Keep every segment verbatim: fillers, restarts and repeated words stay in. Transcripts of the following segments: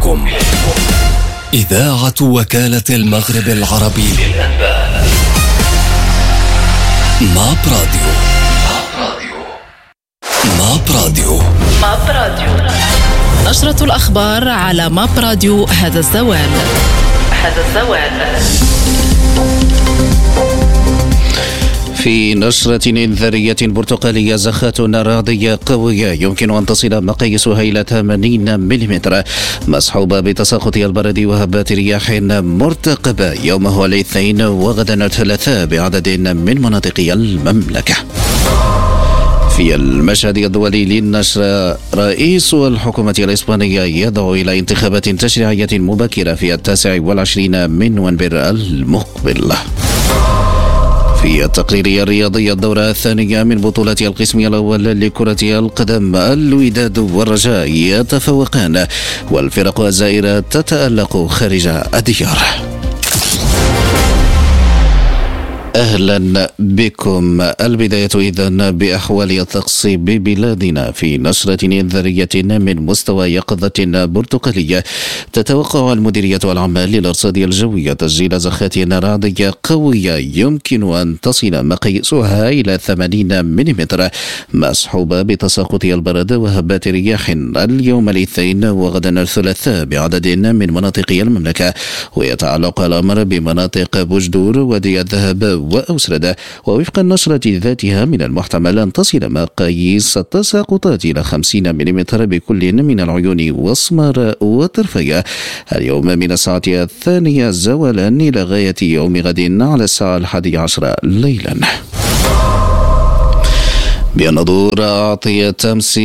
إليكم إذاعة وكالة المغرب العربي للأنباء. ماب راديو ماب راديو ماب راديو نشرة الأخبار على ماب راديو. هذا الزوال هذا الزوال في نشرة إنذارية برتقالية زخات رعدية قوية يمكن أن تصل مقاييسها إلى ثمانين ملم، مصحوبة بتساقط البرد وهبات رياح مرتقبة يوم الاثنين وغدا الثلاثاء بعدد من مناطق المملكة. في المشهد الدولي للنشر، رئيس الحكومة الإسبانية يدعو إلى انتخابات تشريعية مبكرة في التاسع والعشرين من نوفمبر المقبل. في التقرير الرياضي، الدورة الثانية من بطولة القسم الأول لكرة القدم، الوداد والرجاء يتفوقان والفرق الزائرة تتألق خارج الديار. أهلا بكم. البداية إذن بأحوال الطقس ببلادنا في نشرة إنذارية من مستوى يقظة برتقالية. تتوقع المديرية العامة للأرصاد الجوية تسجيل زخات رعدية قوية يمكن أن تصل مقاييسها إلى ثمانين ملم، مصحوبة بتساقط البرد وهبات رياح اليوم الاثنين وغدا الثلاثاء بعدد من مناطق المملكة، ويتعلق الأمر بمناطق بوجدور ودي الذهب وأوسردة. ووفق النشرة ذاتها من المحتمل أن تصل مقاييس التساقطات إلى خمسين ملم بكل من العيون وسمار وطرفية اليوم من الساعة الثانية زوالا إلى غاية يوم غد على الساعة الحادية عشر ليلا. بنظور أعطيت أمس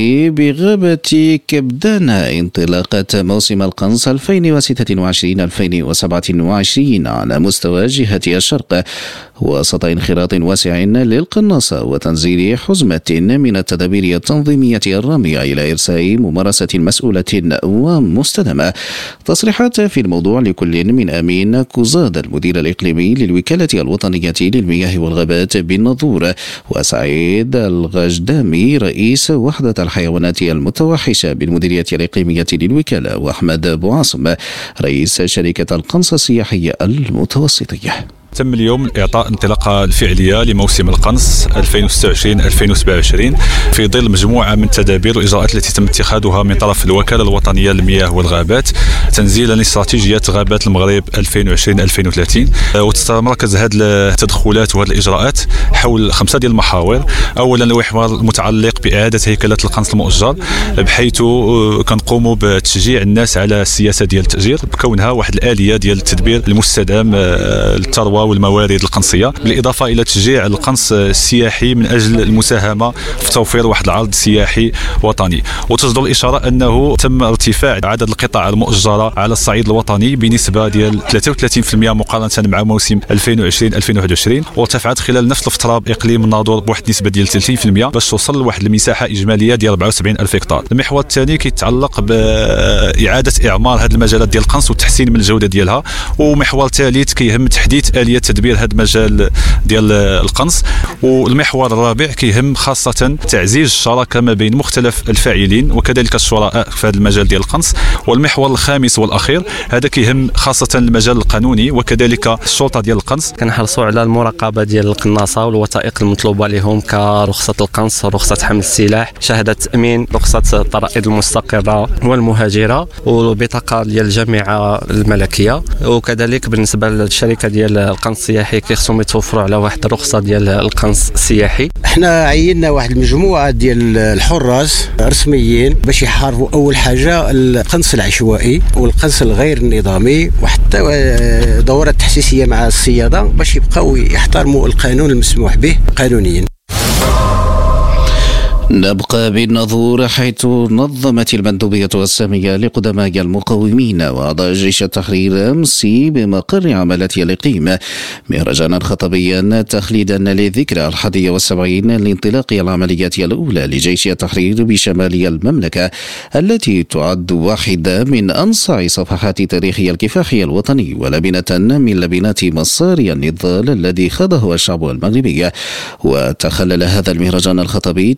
بغابة كبدانة انطلاقة موسم القنص ألفين وستة وعشرين ألفين وسبعة وعشرين على مستوى جهة الشرق، وسط انخراط واسع للقناصة وتنزيل حزمة من التدابير التنظيمية الرامية إلى إرساء ممارسة مسؤولة ومستدامة. تصريحات في الموضوع لكل من أمين كوزاد المدير الإقليمي للوكالة الوطنية للمياه والغابات بالنظور، وسعيد الغجدامي رئيس وحدة الحيوانات المتوحشة بالمديرية الإقليمية للوكالة، وأحمد بوعاصم رئيس شركة القنص السياحي المتوسطية. تم اليوم إعطاء انطلاقة الفعلية لموسم القنص ألفين وستة وعشرين ألفين وسبعة وعشرين في ظل مجموعة من التدابير والإجراءات التي تم اتخاذها من طرف الوكالة الوطنية للمياه والغابات تنزيلا لاستراتيجية غابات المغرب ألفين وعشرين ألفين وثلاثين. وتتمركز هذه التدخلات وهذه الإجراءات حول خمسة ديال المحاور. أولا المحور المتعلق بإعادة هيكلة القنص المؤجر، بحيث كنقوموا بتشجيع الناس على السياسة ديال التأجير بكونها واحد الآلية ديال التدبير المستدام للثروة والموارد القنصية، بالإضافة إلى تشجيع القنص السياحي من أجل المساهمة في توفير واحد العرض سياحي وطني. وتصدر الإشارة أنه تم ارتفاع عدد القطع المؤجرة على الصعيد الوطني بنسبة ديال ثلاثة وثلاثين بالمئة مقارنة مع موسم ألفين وعشرين ألفين وواحد وعشرين، وارتفعت خلال نفس الفترة بإقليم الناظور بواحد النسبة ديال ثلاثين بالمئة باش توصل لواحد المساحة إجمالية ديال أربعة وسبعين ألف هكتار. المحور الثاني كيتعلق بإعادة إعمار هذه المجالات ديال القنص وتحسين من الجودة ديالها. ومحور ثالث كيهم تحديث آلية تدبير هذا المجال ديال القنص. والمحور الرابع كيهم خاصة تعزيز الشراكة ما بين مختلف الفاعلين وكذلك الشركاء في هذا المجال ديال القنص. والمحور الخامس والأخير هذا كيهم خاصة المجال القانوني وكذلك الشرطة ديال القنص. كنحرصوا على المراقبة ديال القناصة والوثائق المطلوبة لهم كرخصة القنص، رخصة حمل السلاح، شهادة تأمين، رخصة الطرائد المستقرة والمهاجرة، وبطاقة ديال الجامعة الملكية. وكذلك بالنسبة للشركة ديال القنص السياحي كيخصهم يتوفروا على واحد الرخصة ديال القنص السياحي. احنا عيننا واحد المجموعة ديال الحراس رسميين باش يحاربوا أول حاجة القنص العشوائي والقنص الغير النظامي، وحتى دورات تحسيسية مع الصيادة باش يبقاو يحترموا القانون المسموح به قانونيا. نبقى بالنظور، حيث نظمت المندوبية السامية لقدماء المقاومين وأعضاء جيش التحرير أمس بمقر عملات الإقليم مهرجانا خطبيا تخليدا للذكرى الحادية والسبعين لانطلاق العمليات الأولى لجيش التحرير بشمال المملكة، التي تعد واحدة من أنصع صفحات تاريخ الكفاح الوطني ولبنة من لبنات مسار النضال الذي خاضه الشعب المغربي. وتخلل هذا المهرجان الخطبي تكريم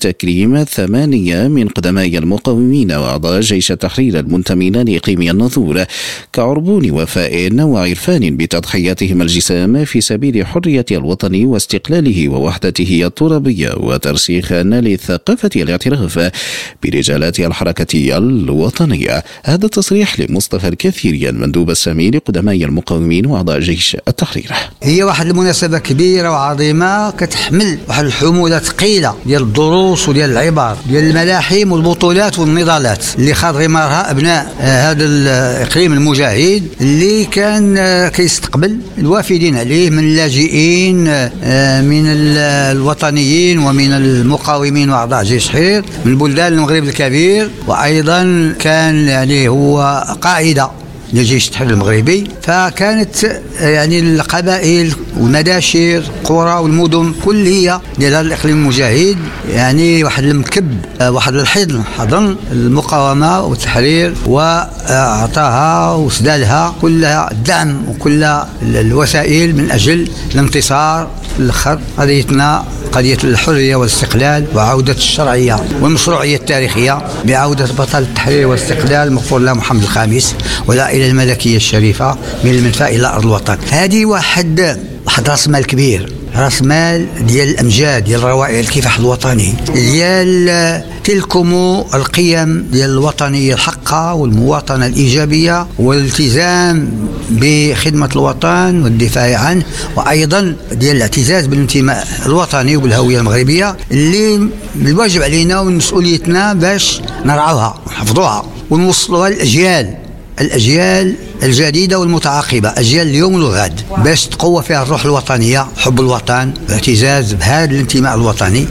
تكريم ثمانية من قدماء المقاومين وأعضاء جيش التحرير المنتمين لإقليم الناظور كعربون وفاء وعرفان بتضحياتهم الجسام في سبيل حرية الوطن واستقلاله ووحدته الترابية وترسيخا لثقافة الاعتراف برجالات الحركة الوطنية. هذا التصريح لمصطفى الكثيري المندوب السامي لقدماء المقاومين وأعضاء جيش التحرير. هي واحد المناسبة كبيرة وعظيمة كتحمل واحد الحمولة ثقيلة ديال الدروس وديال العبر ديال الملاحم والبطولات والنضالات اللي خاض غمارها أبناء هذا الإقليم المجاهد اللي كان كيستقبل الوافدين عليه من اللاجئين من الوطنيين ومن المقاومين وأعضاء جيش التحرير من بلدان المغرب الكبير، وأيضا كان يعني هو قاعدة لجيش التحرير المغربي. فكانت يعني القبائل والمداشر القرى والمدن كلها ديال هذا الاقليم المجاهد يعني واحد المكب واحد الحضن حضن المقاومه والتحرير واعطاها وسدالها كل الدعم وكل الوسائل من اجل الانتصار الاخر قضيتنا قضيه الحريه والاستقلال وعوده الشرعيه والمشروعيه التاريخيه بعوده بطل التحرير والاستقلال مغفور له محمد الخامس والعائله الملكيه الشريفه من المنفى الى ارض الوطن. هذه واحد واحد راس مال كبير، راس مال ديال الامجاد ديال روائع الكفاح الوطني ديال تلكم القيم ديال الوطنيه الحقه والمواطنه الايجابيه والالتزام بخدمه الوطن والدفاع عنه، وايضا ديال الاعتزاز بالانتماء الوطني وبالهويه المغربيه اللي الواجب علينا ومسؤوليتنا باش نرعوها ونحفظوها ونوصلوها للاجيال الأجيال الجديدة والمتعاقبة، أجيال اليوم والغد، باش تقوى فيها الروح الوطنية، حب الوطن، الاعتزاز بهذا الانتماء الوطني.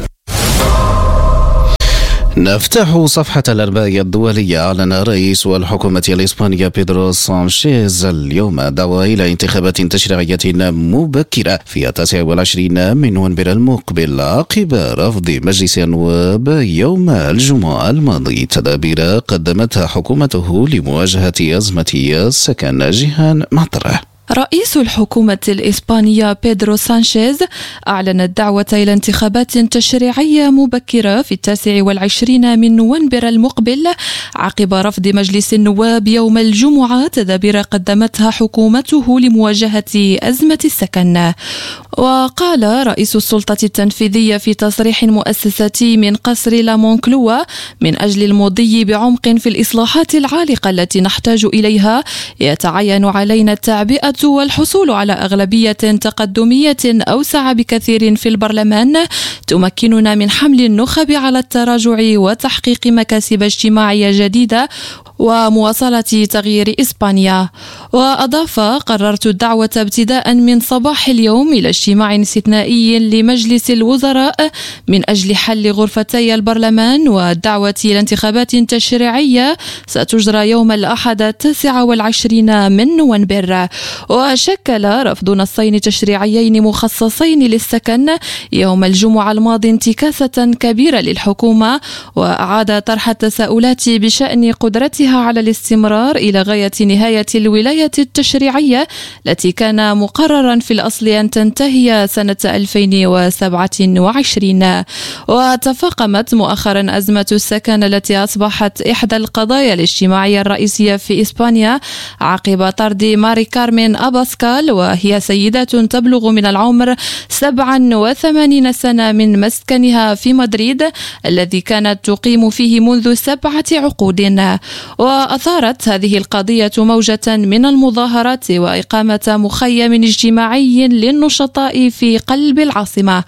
نفتح صفحة الأرباع الدولية. أعلن رئيس الحكومة الإسبانية بيدرو سانشيز اليوم دعوة إلى انتخابات تشريعية مبكرة في التاسع والعشرين من نوفمبر المقبل عقب رفض مجلس النواب يوم الجمعة الماضي تدابير قدمتها حكومته لمواجهة أزمة السكن. جيهان معطرة. رئيس الحكومة الإسبانية بيدرو سانشيز أعلن الدعوة إلى انتخابات تشريعية مبكرة في التاسع والعشرين من نوفمبر المقبل عقب رفض مجلس النواب يوم الجمعة تدابير قدمتها حكومته لمواجهة أزمة السكن. وقال رئيس السلطة التنفيذية في تصريح مؤسساتي من قصر لامونكلوا: من أجل المضي بعمق في الإصلاحات العالقة التي نحتاج إليها يتعين علينا التعبئة والحصول على أغلبية تقدمية أوسع بكثير في البرلمان تمكننا من حمل النخب على التراجع وتحقيق مكاسب اجتماعية جديدة ومواصلة تغيير إسبانيا. وأضاف: قررت الدعوة ابتداء من صباح اليوم إلى اجتماع استثنائي لمجلس الوزراء من أجل حل غرفتي البرلمان والدعوة إلى انتخابات تشريعية ستجرى يوم الأحد التاسع والعشرين من نوفمبر. وشكل رفض نصين تشريعيين مخصصين للسكن يوم الجمعة الماضي انتكاسة كبيرة للحكومة، وأعاد طرح التساؤلات بشأن قدرتها على الاستمرار إلى غاية نهاية الولاية التشريعية التي كان مقررا في الأصل أن تنتهي سنة ألفين وسبعة وعشرين. وتفاقمت مؤخرا أزمة السكن التي أصبحت إحدى القضايا الاجتماعية الرئيسية في إسبانيا عقب طرد ماري كارمين أباسكال، وهي سيدة تبلغ من العمر سبعة وثمانين سنة من مسكنها في مدريد الذي كانت تقيم فيه منذ سبعة عقود. وأثارت هذه القضية موجة من المظاهرات وإقامة مخيم اجتماعي للنشطاء في قلب العاصمة.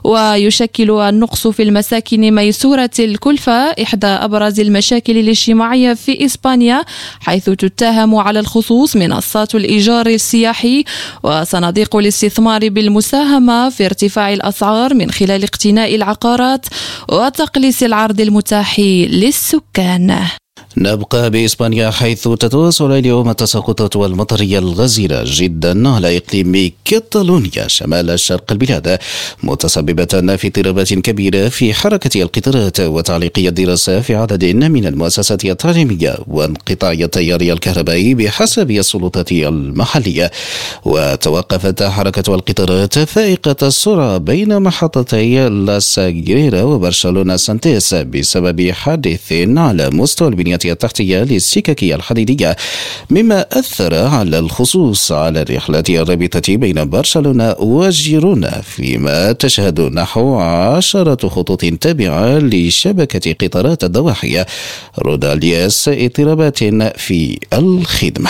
ويشكل النقص في المساكن ميسورة الكلفة إحدى أبرز المشاكل الاجتماعية في إسبانيا، حيث تتهم على الخصوص منصات الإيجار السياحي وصناديق الاستثمار بالمساهمة في ارتفاع الأسعار من خلال اقتناء العقارات وتقليص العرض المتاح للسكان. نبقى بإسبانيا، حيث تتواصل اليوم التساقطات والمطرية الغزيرة جدا على إقليم كاتالونيا شمال شرق البلاد، متسببة في اضطرابات كبيرة في حركة القطارات وتعليق الدراسة في عدد من المؤسسات التعليمية وانقطاع التيار الكهربائي بحسب السلطات المحلية. وتوقفت حركة القطارات فائقة السرعة بين محطتي لا ساغريرا وبرشلونة سانتيس بسبب حادث على مستوى البنية التحتية للسكك الحديدية، مما أثر على الخصوص على الرحلات الرابطة بين برشلونة وجيرونا، فيما تشهد نحو عشرة خطوط تابعة لشبكة قطارات الضواحي رودالياس اضطرابات في الخدمة.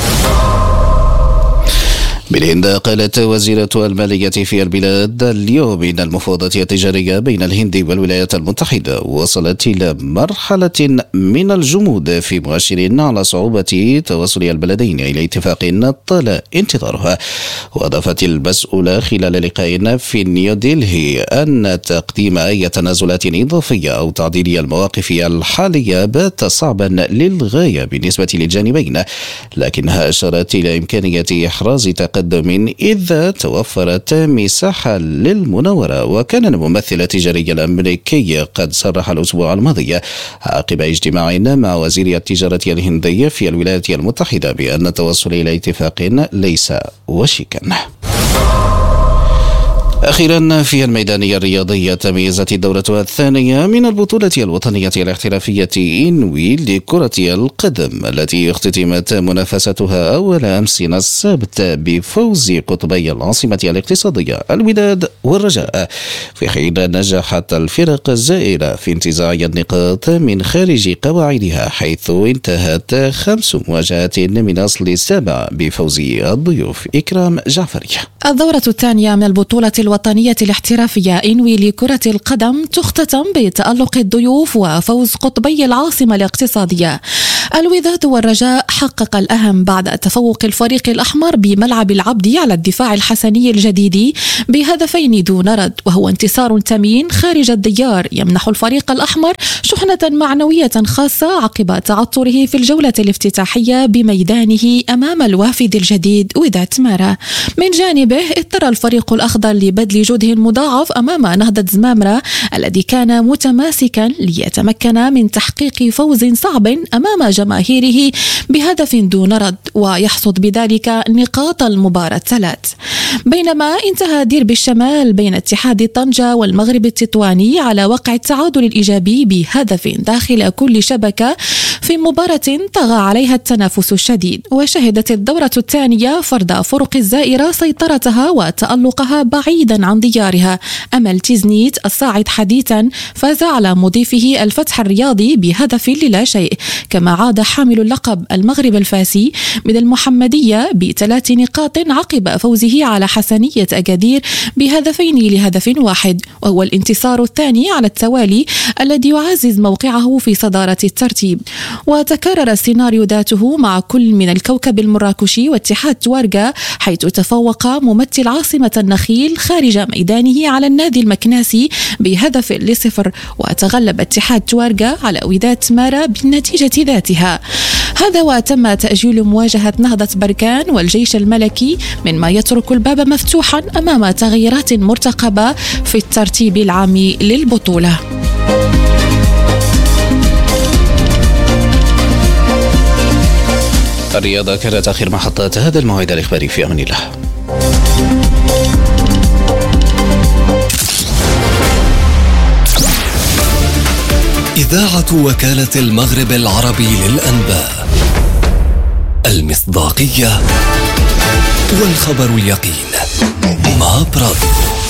بالهند، قالت وزيرة المالية في البلاد اليوم إن المفاوضات التجارية بين الهند والولايات المتحدة وصلت إلى مرحلة من الجمود، في مؤشر على صعوبة توصل البلدين إلى اتفاق طال انتظارها. وأضافت المسؤولة خلال لقاء في نيودلهي أن تقديم أي تنازلات إضافية أو تعديل المواقف الحالية بات صعبا للغاية بالنسبة للجانبين، لكنها أشارت إلى إمكانية إحراز تقدم إذا توفرت مساحة للمناورة. وكان الممثل التجاري الأمريكي قد صرح الأسبوع الماضي عقب اجتماع مع وزير التجارة الهندي في الولايات المتحدة بأن التوصل إلى اتفاق ليس وشيكا. أخيرا، في الميدان الرياضي، تميزت الدورة الثانية من البطولة الوطنية الاحترافية إنوي لكرة القدم التي اختتمت منافستها أول أمس السبت بفوز قطبي العاصمة الاقتصادية الوداد والرجاء، في حين نجحت الفرق الزائرة في انتزاع النقاط من خارج قواعدها، حيث انتهت خمس مواجهات من أصل السابع بفوز الضيوف. إكرام جعفري. الدورة الثانية من البطولة الوطنية الاحترافية إنوي لكرة القدم تختتم بتألق الضيوف وفوز قطبي العاصمة الاقتصادية. الوداد والرجاء حقق الأهم بعد تفوق الفريق الأحمر بملعب العبد على الدفاع الحسني الجديد بهدفين دون رد، وهو انتصار ثمين خارج الديار يمنح الفريق الأحمر شحنة معنوية خاصة عقب تعثره في الجولة الافتتاحية بميدانه أمام الوافد الجديد وداد مارا. من جانبه اضطر الفريق الأخضر لبذل جهد مضاعف أمام نهضة زمامرة الذي كان متماسكا ليتمكن من تحقيق فوز صعب أمام جماهيره بهدف دون رد ويحصد بذلك نقاط المباراة الثلاث. بينما انتهى ديربي الشمال بين اتحاد طنجة والمغرب التطواني على وقع التعادل الإيجابي بهدف داخل كل شبكة في مباراة طغى عليها التنافس الشديد. وشهدت الدورة الثانية فرض فرق الزائرة سيطرتها وتألقها بعيدا عن ديارها. أمل تيزنيت الصاعد حديثا فاز على مضيفه الفتح الرياضي بهدف للا شيء، كما عاد حامل اللقب المغرب الفاسي من المحمدية بثلاث نقاط عقب فوزه على حسنية أكادير بهدفين لهدف واحد، وهو الانتصار الثاني على التوالي الذي يعزز موقعه في صدارة الترتيب. وتكرر السيناريو ذاته مع كل من الكوكب المراكشي واتحاد توارغا، حيث تفوق ممثل عاصمة النخيل خارج ميدانه على النادي المكناسي بهدف لصفر، وتغلب اتحاد توارغا على وداد مارا بالنتيجة ذاتها. هذا وتم تأجيل مواجهة نهضة بركان والجيش الملكي، مما يترك الباب مفتوحا أمام تغييرات مرتقبة في الترتيب العام للبطولة. الرياضة كانت آخر محطات هذا الموعد الإخباري، في أمان الله. إذاعة وكالة المغرب العربي للأنباء، المصداقية والخبر اليقين. مع براديو،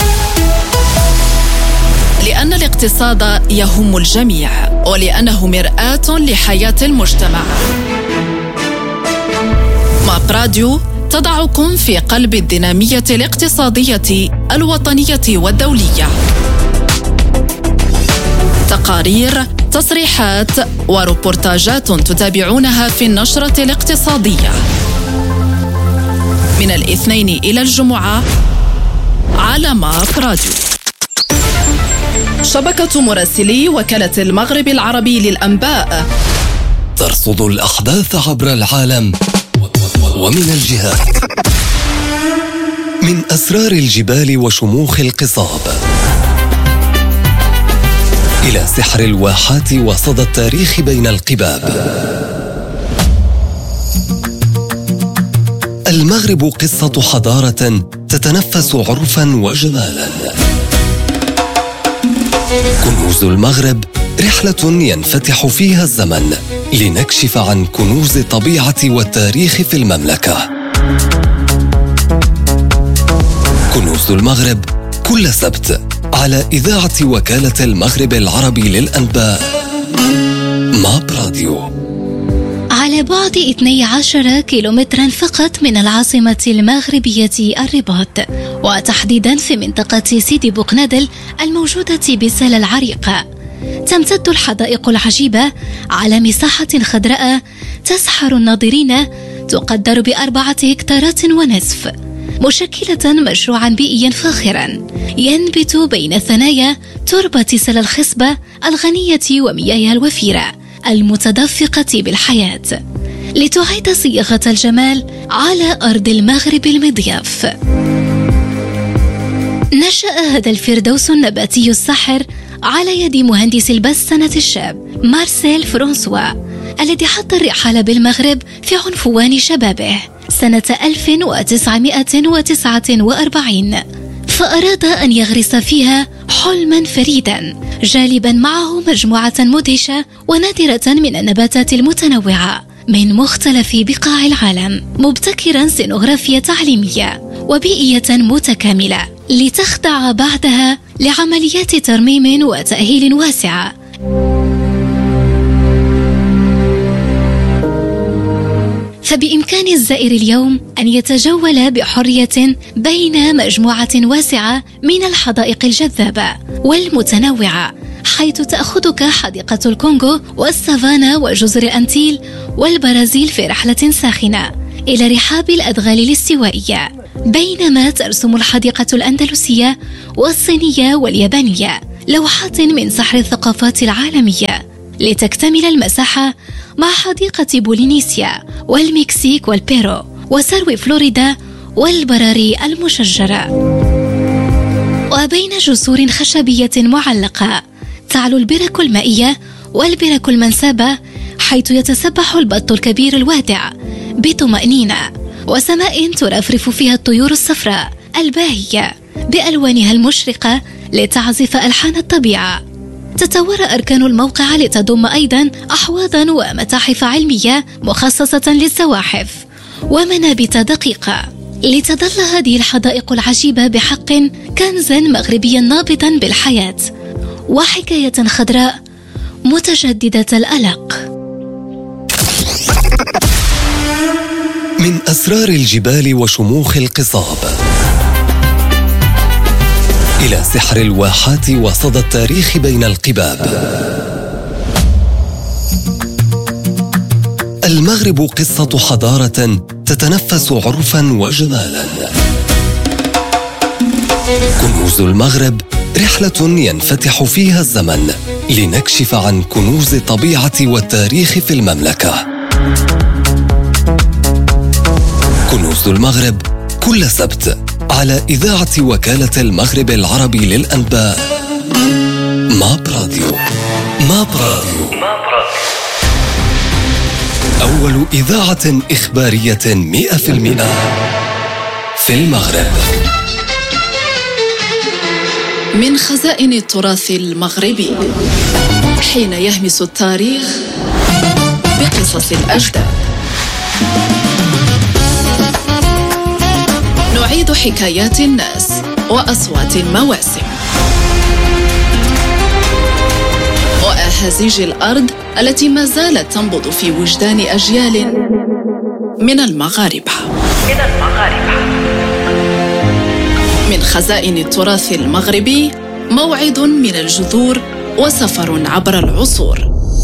لأن الاقتصاد يهم الجميع ولأنه مرآة لحياة المجتمع. مع براديو تضعكم في قلب الدينامية الاقتصادية الوطنية والدولية. تقارير، تصريحات وروبورتاجات تتابعونها في النشرة الاقتصادية من الاثنين إلى الجمعة على ماب راديو. شبكة مراسلي وكالة المغرب العربي للأنباء ترصد الأحداث عبر العالم ومن الجهات. من أسرار الجبال وشموخ القصاب إلى سحر الواحات وصدى التاريخ بين القباب. المغرب قصة حضارة تتنفس عرفا وجمالا. كنوز المغرب رحلة ينفتح فيها الزمن لنكشف عن كنوز الطبيعة والتاريخ في المملكة. كنوز المغرب كل سبت على إذاعة وكالة المغرب العربي للأنباء ماب راديو. على بعد اثني عشر كيلومترا فقط من العاصمة المغربية الرباط، وتحديدا في منطقة سيدي بوقنادل الموجودة بسلا العريقة، تمتد الحدائق العجيبة على مساحة خضراء تسحر الناظرين، تقدر بأربعة هكتارات ونصف، مشكلة مشروعا بيئيا فاخرا ينبت بين ثنايا تربة سلا الخصبة الغنية ومياهها الوفيرة المتدفقة بالحياة، لتعيد صياغة الجمال على أرض المغرب المضياف. نشأ هذا الفردوس النباتي الساحر على يد مهندس البستنة الشاب مارسيل فرانسوا، الذي حط الرحال بالمغرب في عنفوان شبابه سنة ألف وتسعمائة وتسعة وأربعين، فأراد أن يغرس فيها حلما فريدا، جالبا معه مجموعة مدهشة ونادرة من النباتات المتنوعة من مختلف بقاع العالم، مبتكرا سينوغرافيا تعليمية وبيئية متكاملة لتخضع بعدها لعمليات ترميم وتأهيل واسعة. فبإمكان الزائر اليوم أن يتجول بحرية بين مجموعة واسعة من الحدائق الجذابة والمتنوعة، حيث تأخذك حديقة الكونغو والسافانا وجزر الأنتيل والبرازيل في رحلة ساخنة إلى رحاب الأدغال الاستوائية، بينما ترسم الحديقة الأندلسية والصينية واليابانية لوحات من سحر الثقافات العالمية، لتكتمل المساحة مع حديقة بولينيسيا والمكسيك والبيرو وسرو فلوريدا والبراري المشجرة. وبين جسور خشبية معلقة تعلو البرك المائية والبرك المنسابة، حيث يتسبح البط الكبير الوادع بطمأنينة، وسماء ترفرف فيها الطيور الصفراء الباهية بألوانها المشرقة لتعزف ألحان الطبيعة. تتورى أركان الموقع لتضم أيضا أحواضا ومتاحف علمية مخصصة للزواحف ومنابت دقيقة، لتظل هذه الحدائق العجيبة بحق كنزا مغربيا نابضا بالحياة وحكاية خضراء متجددة الألق. من أسرار الجبال وشموخ القصاب إلى سحر الواحات وصدى التاريخ بين القباب. المغرب قصة حضارة تتنفس عرفا وجمالا. كنوز المغرب رحلة ينفتح فيها الزمن لنكشف عن كنوز الطبيعة والتاريخ في المملكة. كنوز المغرب كل سبت على إذاعة وكالة المغرب العربي للأنباء ماب راديو. ماب راديو أول إذاعة إخبارية مئة في المئة في المغرب. من خزائن التراث المغربي، حين يهمس التاريخ بقصص الأجداد، نعيد حكايات الناس وأصوات المواسم وأهازيج الأرض التي ما زالت تنبض في وجدان أجيال من المغاربة. من المغاربة من خزائن التراث المغربي، موعد من الجذور وسفر عبر العصور.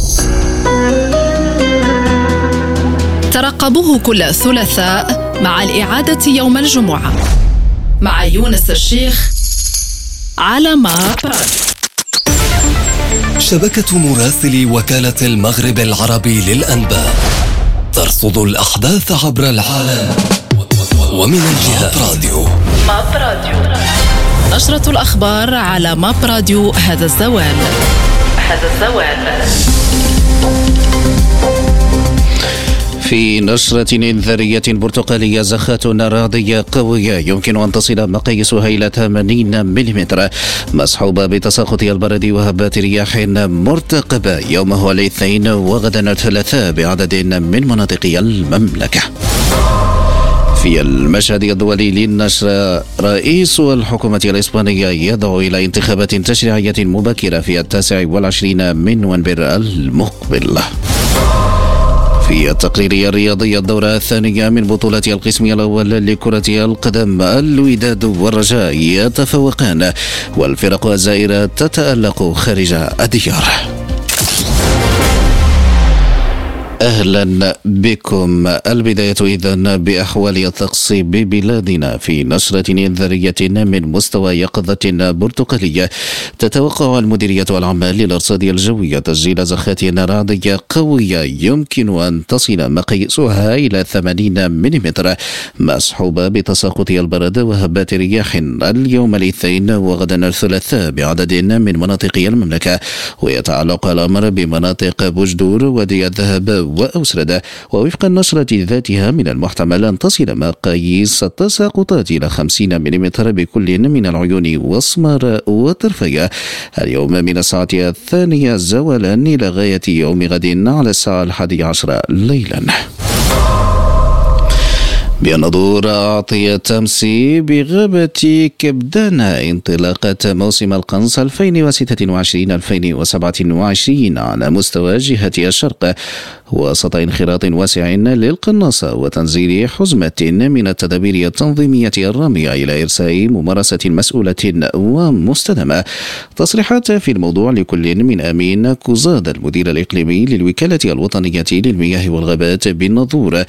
ترقبوه كل ثلاثاء مع الإعادة يوم الجمعة مع يونس الشيخ على ماب راديو. شبكة مراسلي وكالة المغرب العربي للأنباء ترصد الأحداث عبر العالم ومن الجهات. ماب راديو. ماب راديو. نشرة الأخبار على ماب راديو. هذا الزوال. هذا الزوال. في نشرة إنذارية برتقالية زخات رعدية قوية يمكن أن تصل مقاييسها إلى ثمانين ملم مصحوبة بتساقط البرد وهبات رياح مرتقبة يوم هو الاثنين وغدا الثلاثاء بعدد من مناطق المملكة. في المشهد الدولي للنشر، رئيس الحكومة الإسبانية يدعو إلى انتخابات تشريعية مبكرة في التاسع والعشرين من نوفمبر المقبل. في التقرير الرياضي، الدورة الثانية من بطولة القسم الأول لكرة القدم، الوداد والرجاء يتفوقان والفرق الزائرة تتألق خارج الديار. أهلا بكم. البداية إذن بأحوال الطقس ببلادنا في نشرة إنذارية من مستوى يقظة برتقالية. تتوقع المديرية العامة للأرصاد الجوية تسجيل زخات رعدية قوية يمكن أن تصل مقاييسها إلى ثمانين ملم مصحوبة بتساقط البرد وهبات رياح اليوم الاثنين وغدا الثلاثاء بعدد من مناطق المملكة، ويتعلق الأمر بمناطق بوجدور ودي الذهب وأوسردة. ووفق النشرة ذاتها من المحتمل أن تصل مقاييس التساقطات إلى خمسين ملم بكل من العيون وسمار وطرفية اليوم من الساعة الثانية زوالا إلى غاية يوم غد على الساعة الحادية عشر ليلا. بنظور أعطيت أمس بغابة كبدانة انطلاقة موسم القنص ألفين وستة وعشرين ألفين وسبعة وعشرين على مستوى جهة الشرق، وسط انخراط واسع للقناصة وتنزيل حزمة من التدابير التنظيمية الرامية إلى إرساء ممارسة مسؤولة ومستدامة. تصريحات في الموضوع لكل من أمين كوزاد المدير الإقليمي للوكالة الوطنية للمياه والغابات بالنظور،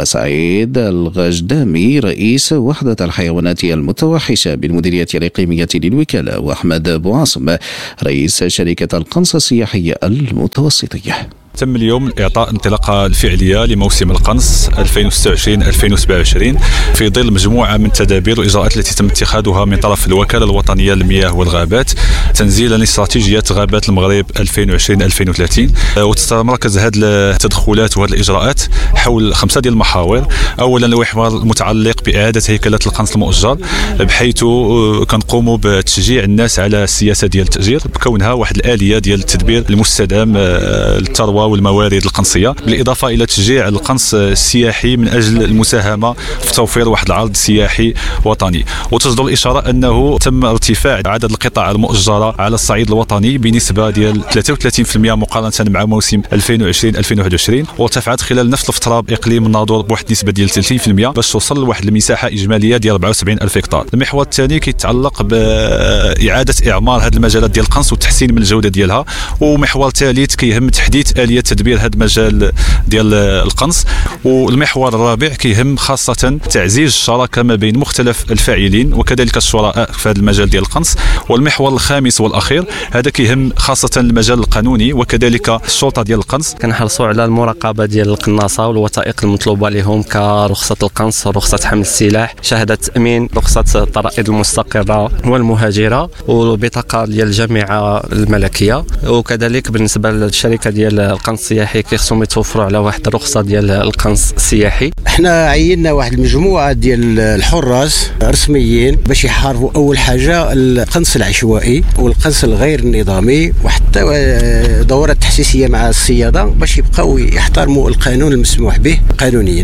وسعيد الغجدامي رئيس وحدة الحيوانات المتوحشة بالمديرية الإقليمية للوكالة، وأحمد بوعاصم رئيس شركة القنص السياحي المتوسطية. تم اليوم إعطاء انطلاقة الفعلية لموسم القنص ألفين وستة وعشرين ألفين وسبعة وعشرين في ظل مجموعة من التدابير والإجراءات التي تم اتخاذها من طرف الوكالة الوطنية للمياه والغابات تنزيلا لاستراتيجية غابات المغرب ألفين وعشرين ألفين وثلاثين. وتتمركز هذه التدخلات وهذه الإجراءات حول خمسة ديال المحاور. أولا المحور المتعلق بإعادة هيكلة القنص المؤجر، بحيث كنقوموا بتشجيع الناس على السياسة ديال التأجير بكونها واحد الآلية ديال التدبير المستدام للثروة والموارد القنصية، بالإضافة إلى تشجيع القنص السياحي من أجل المساهمة في توفير واحد العرض سياحي وطني. وتجدر الإشارة أنه تم ارتفاع عدد القطع المؤجرة على الصعيد الوطني بنسبة ديال ثلاثة وثلاثين بالمئة مقارنة مع موسم ألفين وعشرين ألفين وواحد وعشرين، وارتفعت خلال نفس الفترة بإقليم الناظور بواحد النسبة ديال ثلاثين بالمئة باش توصل لواحد المساحة إجمالية ديال أربعة وسبعين ألف هكتار. المحور الثاني كيتعلق بإعادة إعمار هذه المجالات ديال القنص والتحسين من الجودة ديالها. ومحور ثالث كيهم تحديث آلية تدبير هذا المجال ديال القنص. والمحور الرابع كيهم خاصة تعزيز الشراكة ما بين مختلف الفاعلين وكذلك الشركاء في هذا المجال ديال القنص. والمحور الخامس والأخير هذا كيهم خاصة المجال القانوني وكذلك الشرطة ديال القنص. كنحرصوا على المراقبة ديال القناصة والوثائق المطلوبة لهم كرخصة القنص، رخصة حمل السلاح، شهادة تأمين، رخصة الطرائد المستقرة والمهاجرة، وبطاقة ديال الجامعة الملكية. وكذلك بالنسبة للشركة ديال القنص السياحي كيخصهم يتوفروا على واحد الرخصة ديال القنص السياحي. احنا عيننا واحد المجموعة ديال الحراس رسميين باش يحاربوا أول حاجة القنص العشوائي والقنص الغير النظامي، وحتى دورة تحسيسية مع الصيادة باش يبقاو يحترموا القانون المسموح به قانونيا.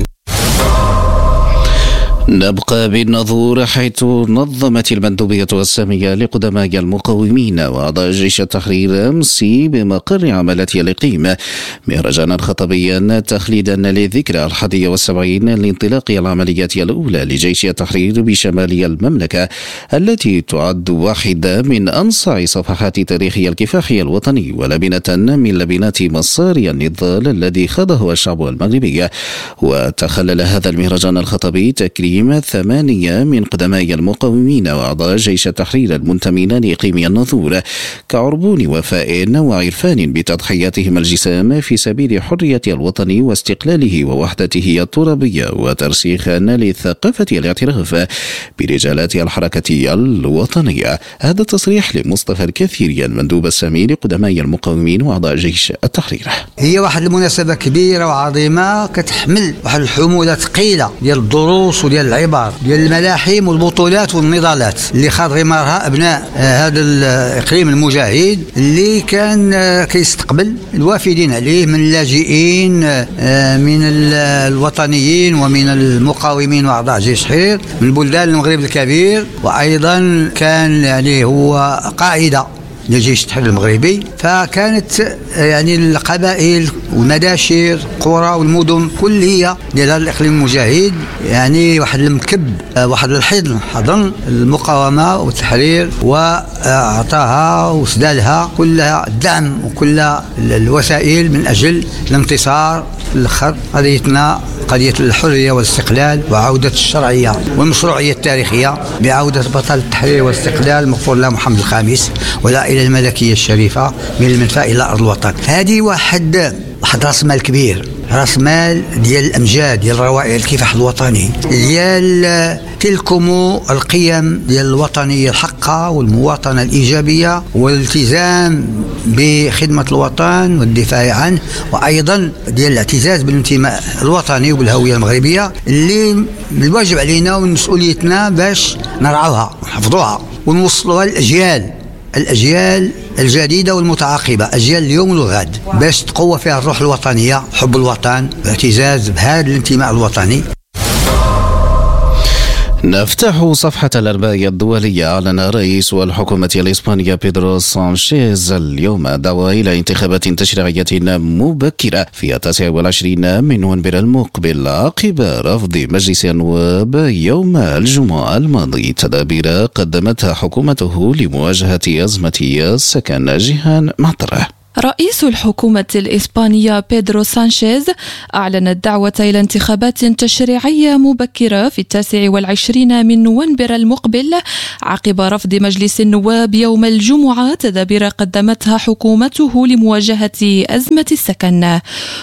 نبقى بالنظور، حيث نظمت المندوبية السامية لقدماء المقاومين وأعضاء جيش التحرير أمس بمقر عملة الإقليم مهرجانا خطبيا تخليدا للذكرى الحادية والسبعين لانطلاق العمليات الأولى لجيش التحرير بشمال المملكة، التي تعد واحدة من أنصع صفحات تاريخ الكفاح الوطني ولبنة من لبنات مسار النضال الذي خاضه الشعب المغربي. وتخلل هذا المهرجان الخطبي تكريم الإقليم ثمانية من قدماء المقاومين وأعضاء جيش التحرير المنتمين لإقليم الناظور كعربون وفاء وعرفان بتضحياتهم الجسام في سبيل حرية الوطن واستقلاله ووحدته الترابية وترسيخا لثقافة الاعتراف برجالات الحركة الوطنية. هذا التصريح لمصطفى الكثيري المندوب السامي لقدماء المقاومين وأعضاء جيش التحرير. هي واحد المناسبة كبيرة وعظيمة كتحمل واحد الحمولة ثقيلة ديال الدروس وديال العبار ديال الملاحم والبطولات والنضالات اللي خاض غمارها أبناء هذا الإقليم المجاهد اللي كان كيستقبل الوافدين عليه من اللاجئين من الوطنيين ومن المقاومين وأعضاء جيش التحرير من بلدان المغرب الكبير، وأيضا كان يعني هو قاعدة لجيش التحرير المغربي. فكانت يعني القبائل والمداشر القرى والمدن كلها ديال هذا الاقليم المجاهد يعني واحد المكب واحد الحضن حضن المقاومه والتحرير واعطاها وسدالها كل الدعم وكل الوسائل من اجل الانتصار في الاخر قضيتنا قضيه الحريه والاستقلال وعوده الشرعيه والمشروعيه التاريخيه بعوده بطل التحرير والاستقلال المغفور له محمد الخامس ولا الى الملكيه الشريفه من المنفى الى ارض الوطن. هذه واحد واحد راس مال كبير، راس مال ديال الامجاد ديال الروائع الكفاح الوطني ديال تلكم القيم ديال الوطنيه الحقه والمواطنه الايجابيه والالتزام بخدمه الوطن والدفاع عنه، وايضا ديال الاعتزاز بالانتماء الوطني وبالهويه المغربيه اللي الواجب علينا ومسؤوليتنا باش نرعوها ونحفظوها ونوصلوها للاجيال الأجيال الجديدة والمتعاقبة، أجيال اليوم والغد، باش تقوى فيها الروح الوطنية، حب الوطن، الاعتزاز بهذا الانتماء الوطني. نفتح صفحة الأرباعية الدولية. أعلن رئيس الحكومة الإسبانية بيدرو سانشيز اليوم دعوة إلى انتخابات تشريعية مبكرة في التاسع والعشرين من نوفمبر المقبل عقب رفض مجلس النواب يوم الجمعة الماضي تدابير قدمتها حكومته لمواجهة أزمة السكن. جيهان معطرة. رئيس الحكومة الإسبانية بيدرو سانشيز أعلن الدعوة إلى انتخابات تشريعية مبكرة في التاسع والعشرين من نوفمبر المقبل عقب رفض مجلس النواب يوم الجمعة تدابير قدمتها حكومته لمواجهة أزمة السكن.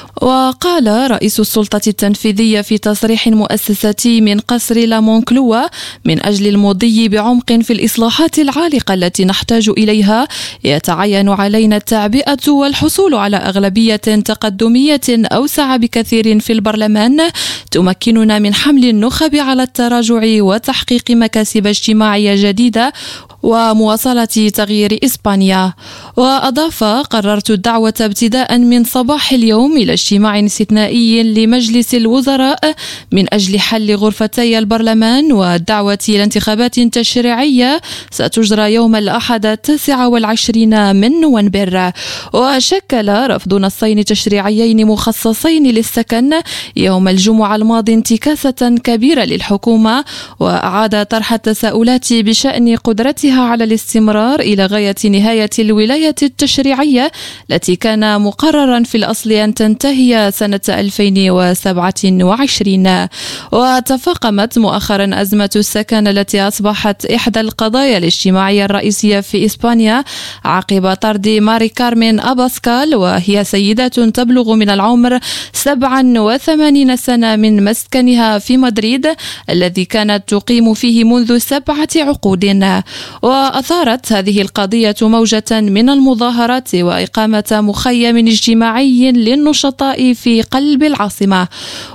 وقال رئيس السلطة التنفيذية في تصريح مؤسساتي من قصر لامونكلوا: من أجل المضي بعمق في الإصلاحات العالقة التي نحتاج إليها يتعين علينا التعبئة والحصول على أغلبية تقدمية أوسع بكثير في البرلمان تمكننا من حمل النخب على التراجع وتحقيق مكاسب اجتماعية جديدة ومواصلة تغيير إسبانيا. وأضاف: قررت الدعوة ابتداء من صباح اليوم إلى اجتماع استثنائي لمجلس الوزراء من أجل حل غرفتي البرلمان والدعوة إلى انتخابات تشريعية ستجرى يوم الأحد التاسع والعشرين من نوفمبر. وشكل رفض نصين تشريعيين مخصصين للسكن يوم الجمعة الماضي انتكاسة كبيرة للحكومة، وأعاد طرح التساؤلات بشأن قدرتها على الاستمرار إلى غاية نهاية الولاية التشريعية التي كان مقررا في الأصل أن تنتهي سنة ألفين وسبعة وعشرين. وتفاقمت مؤخرا أزمة السكن التي أصبحت إحدى القضايا الاجتماعية الرئيسية في إسبانيا عقب طرد ماري كارمين أباسكال، وهي سيدة تبلغ من العمر سبعة وثمانين سنة من مسكنها في مدريد الذي كانت تقيم فيه منذ سبعة عقود. وأثارت هذه القضية موجة من المظاهرات وإقامة مخيم اجتماعي للنشطاء في قلب العاصمة.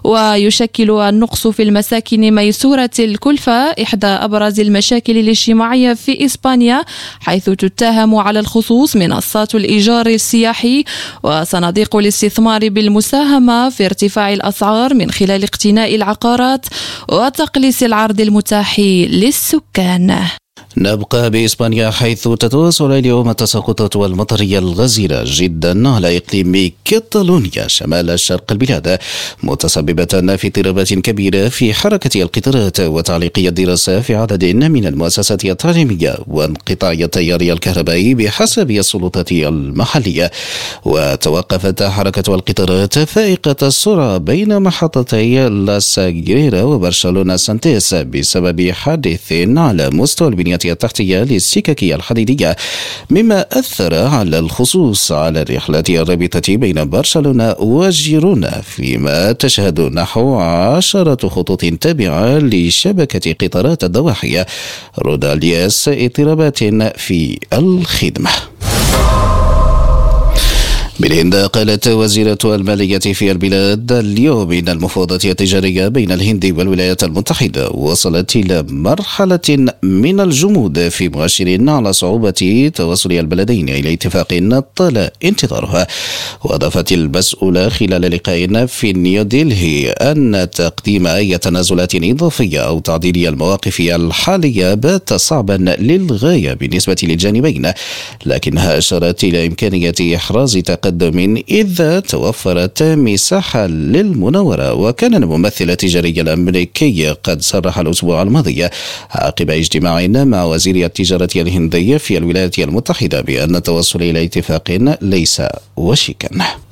ويشكل النقص في المساكن ميسورة الكلفة إحدى أبرز المشاكل الاجتماعية في إسبانيا، حيث تتهم على الخصوص منصات الإيجار السياحي وصناديق الاستثمار بالمساهمة في ارتفاع الأسعار من خلال اقتناء العقارات وتقليص العرض المتاح للسكان. نبقى بإسبانيا، حيث تتواصل اليوم التساقطات والمطرية الغزيرة جدا على إقليم كاتالونيا شمال شرق البلاد، متسببة في اضطرابات كبيرة في حركة القطارات وتعليقية الدراسة في عدد من المؤسسات التعليمية وانقطاع التيار الكهربائي بحسب السلطات المحلية. وتوقفت حركة القطارات فائقة السرعة بين محطتي لا ساغريرا وبرشلونة سانتيس بسبب حادث على مستوى البنية التحتية للسكك الحديدية، مما أثر على الخصوص على الرحلات الرابطة بين برشلونة وجيرونا، فيما تشهد نحو عشرة خطوط تابعة لشبكة قطارات الضواحي رودالياس اضطرابات في الخدمة. بالهند، قالت وزيرة المالية في البلاد اليوم إن المفاوضات التجارية بين الهند والولايات المتحدة وصلت إلى مرحلة من الجمود، في مؤشر على صعوبة توصل البلدين إلى اتفاق طال انتظارها. وأضافت المسؤولة خلال لقاء في نيودلهي أن تقديم أي تنازلات إضافية أو تعديل المواقف الحالية بات صعبا للغاية بالنسبة للجانبين، لكنها أشارت إلى إمكانية إحراز تقدم إذا توفرت مساحة للمناورة. وكان الممثل التجاري الأمريكي قد صرح الأسبوع الماضي عقب اجتماع مع وزير التجارة الهندي في الولايات المتحدة بأن التوصل إلى اتفاق ليس وشيكا.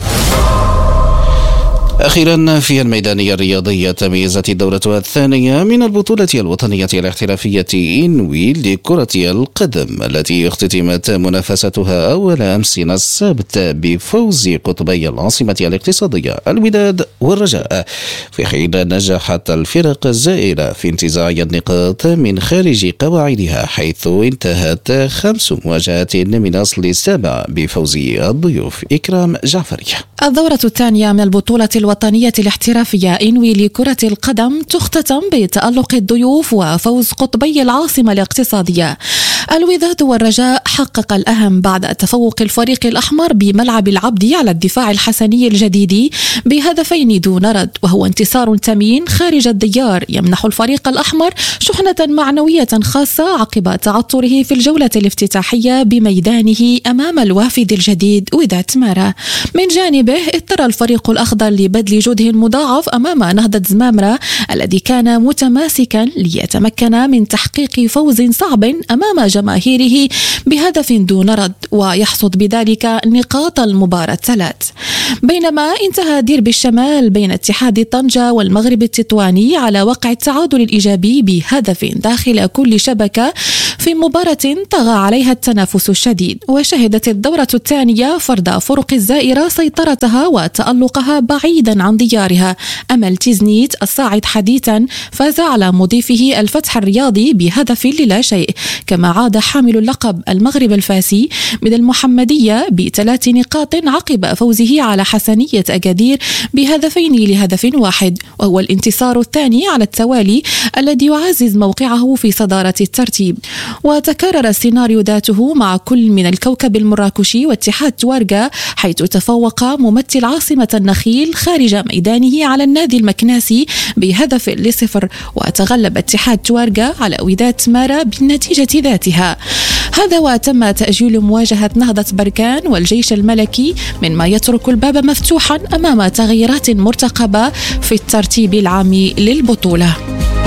أخيرا في الميدان الرياضي، تميزت الدورة الثانية من البطولة الوطنية الاحترافية إنوي لكرة القدم التي اختتمت منافستها أول أمس السبت بفوز قطبي العاصمة الاقتصادية الوداد والرجاء، في حين نجحت الفرق الزائرة في انتزاع النقاط من خارج قواعدها، حيث انتهت خمس مواجهات من أصل السابع بفوز الضيوف. إكرام جعفري. الدورة الثانية من البطولة الوطنية الاحترافية إنوي لكرة القدم تختتم بتألق الضيوف وفوز قطبي العاصمة الاقتصادية. الوداد والرجاء حقق الأهم بعد تفوق الفريق الأحمر بملعب العبدي على الدفاع الحسني الجديد بهدفين دون رد، وهو انتصار ثمين خارج الديار يمنح الفريق الأحمر شحنة معنوية خاصة عقب تعثره في الجولة الافتتاحية بميدانه أمام الوافد الجديد وداد تمارا. من جانبه اضطر الفريق الأخضر لبذل جهد مضاعف أمام نهضة زمامرة الذي كان متماسكا ليتمكن من تحقيق فوز صعب أمام جماهيره بهدف دون رد ويحصد بذلك نقاط المباراة الثلاث. بينما انتهى ديربي الشمال بين اتحاد طنجة والمغرب التطواني على وقع التعادل الإيجابي بهدف داخل كل شبكة في مباراة طغى عليها التنافس الشديد. وشهدت الدورة الثانية فرض فرق الزائرة سيطرتها وتألقها بعيدا عن ديارها. أمل تيزنيت الصاعد حديثا فاز على مضيفه الفتح الرياضي بهدف للا شيء، كما عاد حامل اللقب المغرب الفاسي من المحمدية بثلاث نقاط عقب فوزه على حسنية أكادير بهدفين لهدف واحد، وهو الانتصار الثاني على التوالي الذي يعزز موقعه في صدارة الترتيب. وتكرر السيناريو ذاته مع كل من الكوكب المراكشي واتحاد توارغا، حيث تفوق ممثل عاصمة النخيل خارج ميدانه على النادي المكناسي بهدف لصفر، وتغلب اتحاد توارغا على وداد تمارا بالنتيجة ذاتها. هذا وتم تأجيل مواجهة نهضة بركان والجيش الملكي، مما يترك الباب مفتوحا أمام تغييرات مرتقبة في الترتيب العام للبطولة.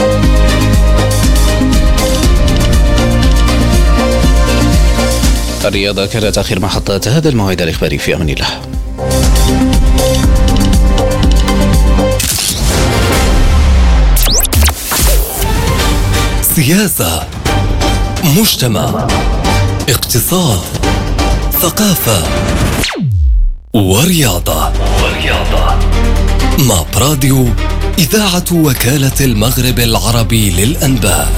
الرياضة كانت آخر محطات هذا الموعد الإخباري، في أمان الله. سياسة، مجتمع، اقتصاد، ثقافة ورياضة. ورياضة مع براديو إذاعة وكالة المغرب العربي للأنباء.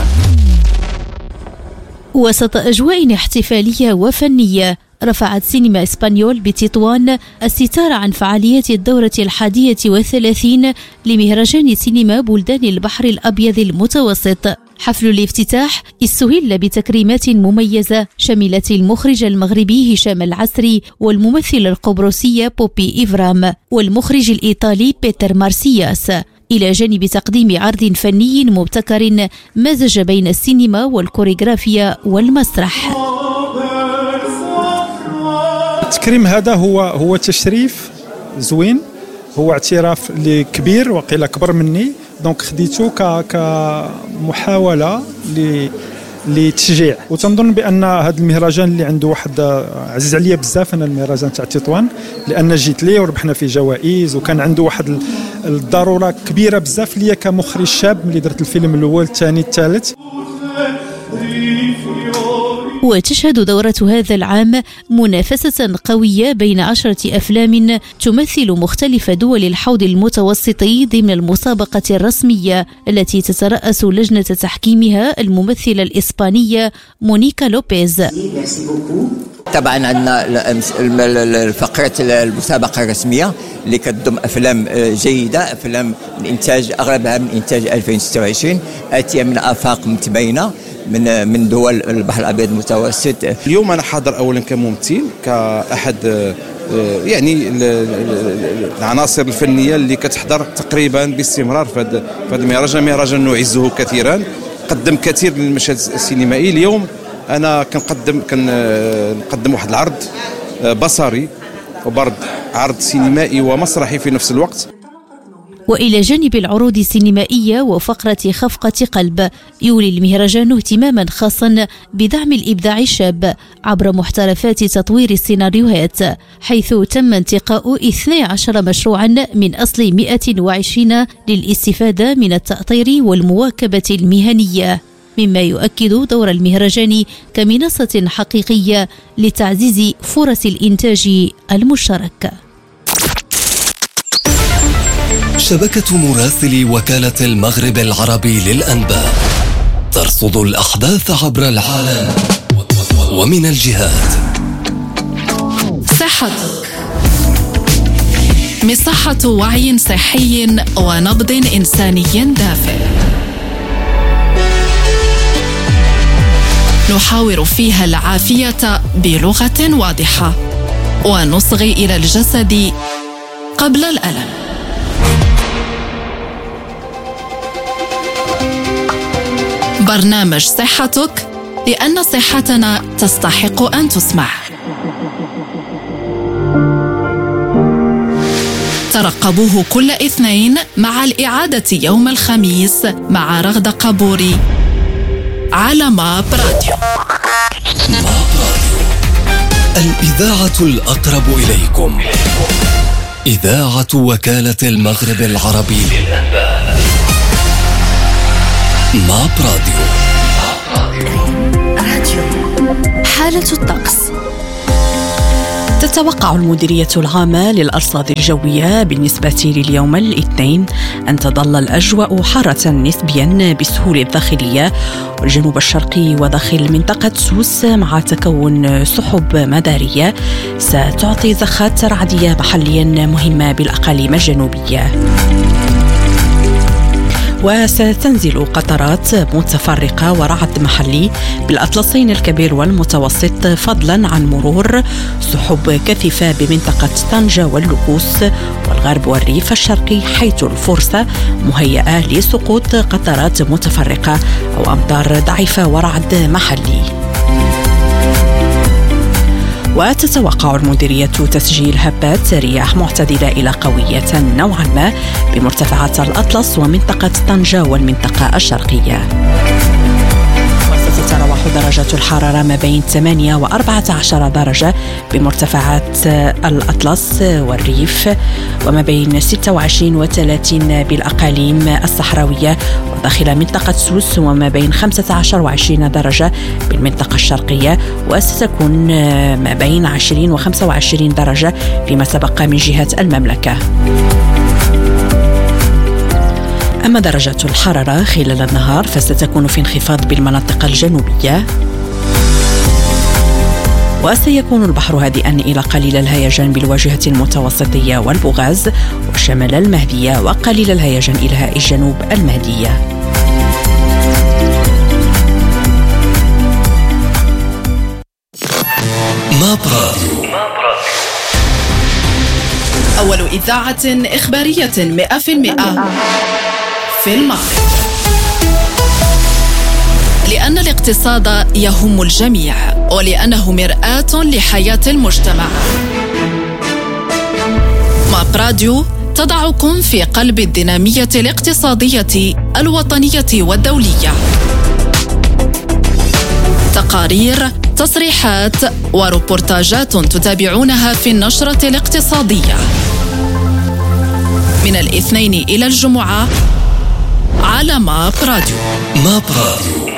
وسط أجواء احتفالية وفنية، رفعت سينما إسبانيول بتطوان الستار عن فعاليات الدورة الحادية والثلاثين لمهرجان سينما بلدان البحر الأبيض المتوسط. حفل الافتتاح استهل بتكريمات مميزة شملت المخرج المغربي هشام العسري والممثلة القبرصية بوبي إيفرام والمخرج الإيطالي بيتر مارسياس. إلى جانب تقديم عرض فني مبتكر مزج بين السينما والكوريغرافيا والمسرح. التكريم هذا هو هو تشريف زوين، هو اعتراف اللي كبير وقيل أكبر مني، دونك خديته كمحاولة لتشجيع. وتنظن بأن هذا المهرجان اللي عنده واحد عزيز عليا بزاف، أنا المهرجان تاع تطوان، لأن جيت ليه وربحنا فيه جوائز، وكان عنده واحد الضرورة كبيرة بزاف ليا كمخرج شاب ملي درت الفيلم الأول الثاني الثالث. وتشهد دورة هذا العام منافسة قوية بين عشرة أفلام تمثل مختلف دول الحوض المتوسطي ضمن المسابقة الرسمية التي تترأس لجنة تحكيمها الممثلة الإسبانية مونيكا لوبيز. طبعا عندنا الفقرة المسابقة الرسمية اللي كتضم أفلام جيدة، أفلام من إنتاج أغلبها من إنتاج ألفين وستة وعشرين آتية من آفاق متباينة من من دول البحر الأبيض المتوسط. اليوم أنا حاضر أولا كممثل، كأحد يعني العناصر الفنية اللي كتحضر تقريبا باستمرار في هذا المهرجان. مهرجان نعزه كثيرا، قدم كثير من المشهد السينمائي. اليوم أنا كنقدم كنقدم واحد العرض بصري وبرد عرض سينمائي ومسرحي في نفس الوقت. وإلى جانب العروض السينمائية وفقرة خفقة قلب، يولي المهرجان اهتماما خاصا بدعم الإبداع الشاب عبر محترفات تطوير السيناريوهات، حيث تم انتقاء اثني عشر مشروعا من أصل مئة وعشرين للاستفادة من التأطير والمواكبة المهنية، مما يؤكد دور المهرجان كمنصة حقيقية لتعزيز فرص الإنتاج المشترك. شبكة مراسلي وكالة المغرب العربي للأنباء ترصد الأحداث عبر العالم ومن الجهات. صحتك، مساحة وعي صحي ونبض إنساني دافئ، نحاور فيها العافية بلغة واضحة ونصغي إلى الجسد قبل الألم. برنامج صحتك، لأن صحتنا تستحق أن تسمع. ترقبوه كل اثنين مع الإعادة يوم الخميس مع رغدة قبوري على ماب راديو. ماب راديو، الإذاعة الأقرب إليكم. إذاعة وكالة المغرب العربي للأنباء. ماب راديو. حالة الطقس. تتوقع المديرية العامة للأرصاد الجوية بالنسبة لليوم الاثنين أن تظل الأجواء حارة نسبيا بسهول الداخلية والجنوب الشرقي وداخل منطقة سوس، مع تكون سحب مدارية ستعطي زخات رعدية محليا مهمة بالأقاليم الجنوبية. وستنزل قطرات متفرقة ورعد محلي بالأطلسين الكبير والمتوسط، فضلا عن مرور سحب كثيفة بمنطقة طنجة واللكوس والغرب والريف الشرقي، حيث الفرصة مهيئة لسقوط قطرات متفرقة أو أمطار ضعيفة ورعد محلي. وتتوقع المديرية تسجيل هبات رياح معتدلة إلى قوية نوعا ما بمرتفعات الأطلس ومنطقة طنجة والمنطقة الشرقية. وستتراوح درجات الحرارة ما بين ثمانية وأربعة عشر درجة بمرتفعات الأطلس والريف، وما بين ستة وعشرين وثلاثين بالأقاليم الصحراوية وداخل منطقة سوس، وما بين خمسة عشر وعشرين درجة بالمنطقة الشرقية، وستكون ما بين عشرين وخمسة وعشرين درجة فيما سبق من جهة المملكة. أما درجات الحرارة خلال النهار فستكون في انخفاض بالمناطق الجنوبية، وسيكون البحر هادئا إلى قليل الهيجان بالواجهة المتوسطية والبوغاز وشمال المهدية، وقليل الهيجان إلى الجنوب المهدية. ماب راديو، أول إذاعة إخبارية مئة بالمئة في المغرب، لأن الاقتصاد يهم الجميع ولأنه مرآة لحياة المجتمع. ماب راديو تضعكم في قلب الدينامية الاقتصادية الوطنية والدولية. تقارير، تصريحات وروبورتاجات تتابعونها في النشرة الاقتصادية من الاثنين إلى الجمعة على ماب راديو. ماب راديو،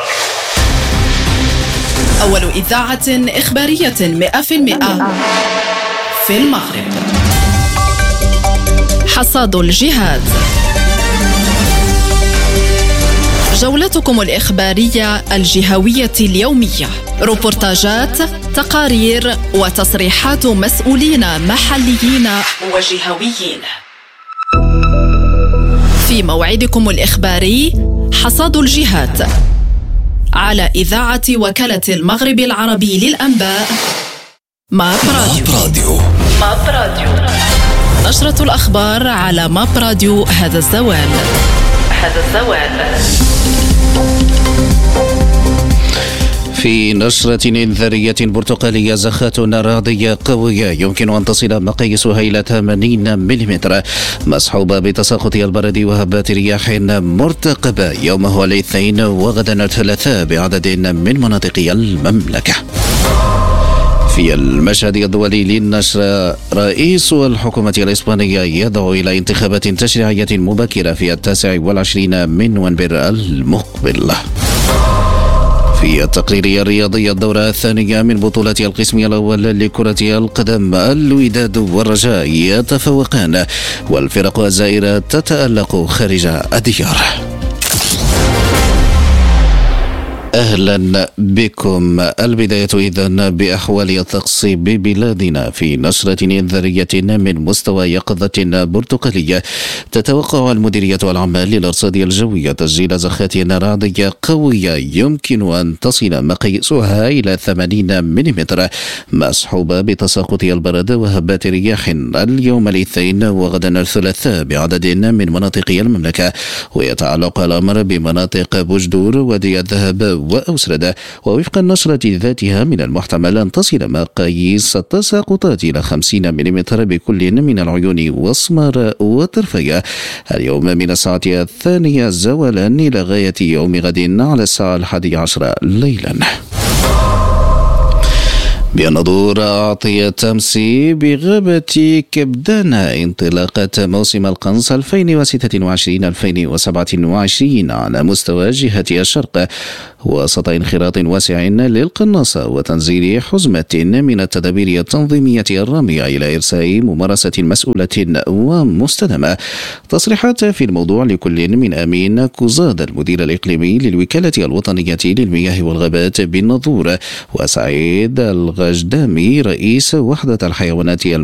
أول إذاعة إخبارية مئة بالمئة في المغرب. حصاد الجهاد، جولتكم الإخبارية الجهوية اليومية، روبورتاجات، تقارير وتصريحات مسؤولين محليين وجهويين. في موعدكم الإخباري حصاد الجهاد على إذاعة وكالة المغرب العربي للأنباء ماب راديو. ماب راديو، نشرة الأخبار على ماب راديو. هذا الزوال هذا الزوال في نشرة إنذارية برتقالية زخات رعدية قوية يمكن أن تصل مقاييسها إلى ثمانين ملم، مصحوبة بتساقط البرد وهبات رياح مرتقبة يومه الاثنين وغدا الثلاثاء بعدد من مناطق المملكة. في المشهد الدولي للنشر، رئيس الحكومة الإسبانية يدعو إلى انتخابات تشريعية مبكرة في التاسع والعشرين من نوفمبر المقبل. في التقرير الرياضي، الدورة الثانية من بطولة القسم الأول لكرة القدم، الوداد والرجاء يتفوقان والفرق الزائرة تتألق خارج الديار. أهلا بكم. البداية إذن بأحوال الطقس ببلادنا في نشرة إنذارية من مستوى يقظة برتقالية. تتوقع المديرية العامة للأرصاد الجوية تسجيل زخات رعدية قوية يمكن أن تصل مقاييسها إلى ثمانين ملم، مصحوبة بتساقط البرد وهبات رياح اليوم الاثنين وغدا الثلاثاء بعدد من مناطق المملكة، ويتعلق الأمر بمناطق بوجدور ودي الذهب وأوسردة. ووفق النشرة ذاتها من المحتمل أن تصل مقاييس التساقطات إلى خمسين ملم بكل من العيون وسمار وطرفية اليوم من الساعة الثانية زوالا إلى غاية يوم غد على الساعة الحادية عشر ليلا. بنظور أعطي تمسي بغابة كبدانة انطلاقة موسم القنص ألفين وستة وعشرين ألفين وسبعة وعشرين على مستوى جهة الشرق، وسط انخراط واسع للقناصة وتنزيل حزمة من التدابير التنظيمية الرامية إلى إرساء ممارسة مسؤولة ومستدامة. تصريحات في الموضوع لكل من أمين كوزاد المدير الإقليمي للوكالة الوطنية للمياه والغابات بالنظور، وسعيد الغجدامي رئيس وحدة الحيوانات